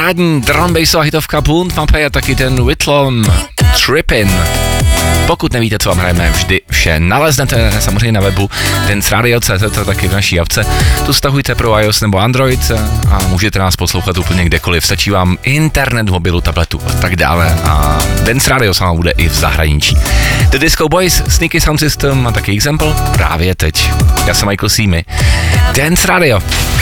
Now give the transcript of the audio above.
parádní drumbassová hitovka Blunt Mapy a taky ten Whitlom Trippin. Pokud nevíte, co vám hrajeme, vždy vše naleznete samozřejmě na webu danceradio.cz a taky v naší apce. Tu stahujte pro iOS nebo Android a můžete nás poslouchat úplně kdekoliv. Stačí vám internet, mobilu, tabletu a tak dále. A Dance Radio sama bude i v zahraničí. The Disco Boys, Sneaky Sound System a taky Example právě teď. Já jsem Michael Simi. Dance Radio.